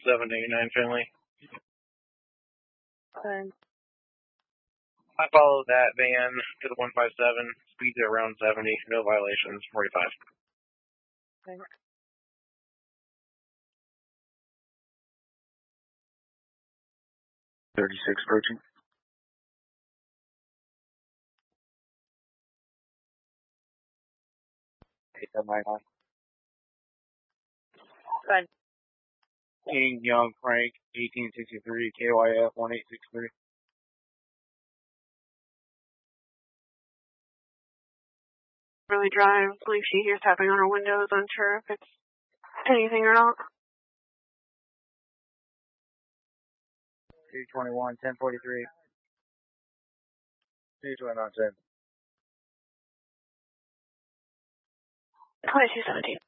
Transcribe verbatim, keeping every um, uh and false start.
seven eighty-nine family. Okay. I followed that van to the one five seven, speeds at around seventy, no violations, forty-five. Okay. thirty-six approaching. eight seven nine nine. Good. King Young Frank, eighteen sixty-three, K Y F one eight six three. Really drive, like she hears tapping on her windows, unsure if it's anything or not. two twenty-one, ten forty-three. two twenty-nine, ten. twenty-two seventeen.